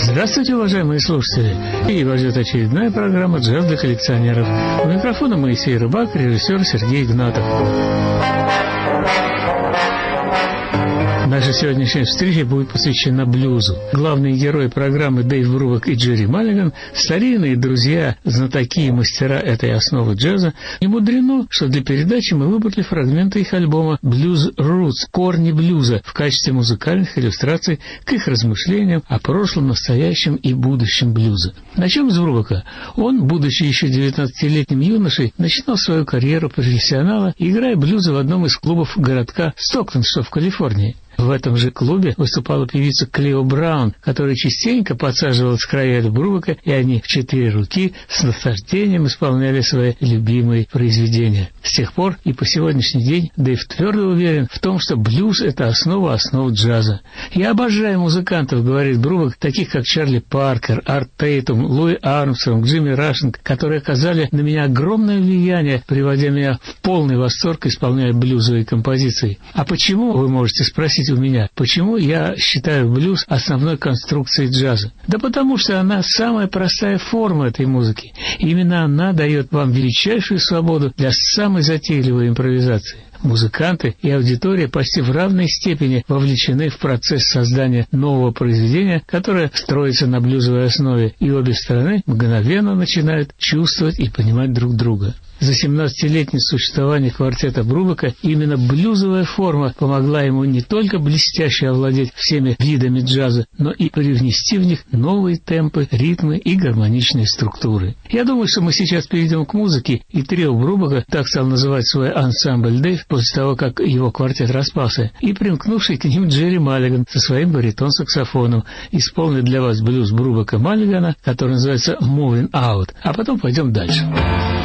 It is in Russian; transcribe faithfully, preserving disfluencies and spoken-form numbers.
Здравствуйте, уважаемые слушатели! И вас ждет очередная программа «Джаз для коллекционеров». У микрофона Моисей Рыбак, режиссер Сергей Игнатов. Наша сегодняшняя встреча будет посвящена блюзу. Главные герои программы Дэйв Брубак и Джерри Маллиган, старинные друзья, знатоки и мастера этой основы джаза. Не мудрено, что для передачи мы выбрали фрагменты их альбома «Blues Roots» — «Корни блюза» в качестве музыкальных иллюстраций к их размышлениям о прошлом, настоящем и будущем блюза. Начнем с Брубака. Он, будучи еще девятнадцатилетним юношей, начинал свою карьеру профессионала, играя блюза в одном из клубов городка Стоктон, что в Калифорнии. В этом же клубе выступала певица Клео Браун, которая частенько подсаживалась к роялю Брубака, и они в четыре руки с наслаждением исполняли свои любимые произведения. С тех пор и по сегодняшний день Дэйв твердо уверен в том, что блюз — это основа основ джаза. «Я обожаю музыкантов», — говорит Брубак, таких как Чарли Паркер, Арт Тейтум, Луи Армстронг, Джимми Рашинг, которые оказали на меня огромное влияние, приводя меня в полный восторг, исполняя блюзовые композиции. А почему, вы можете спросить у меня, почему я считаю блюз основной конструкцией джаза? Да потому что она самая простая форма этой музыки. И именно она дает вам величайшую свободу для самой затейливой импровизации. Музыканты и аудитория почти в равной степени вовлечены в процесс создания нового произведения, которое строится на блюзовой основе, и обе стороны мгновенно начинают чувствовать и понимать друг друга. За семнадцатилетнее существование квартета Брубака именно блюзовая форма помогла ему не только блестяще овладеть всеми видами джаза, но и привнести в них новые темпы, ритмы и гармоничные структуры. Я думаю, что мы сейчас перейдем к музыке, и трио Брубака, так стал называть свой ансамбль Дэйв после того, как его квартет распался, и примкнувший к ним Джерри Маллиган со своим баритон-саксофоном исполнит для вас блюз Брубака Маллигана, который называется «Moving Out», а потом пойдем дальше.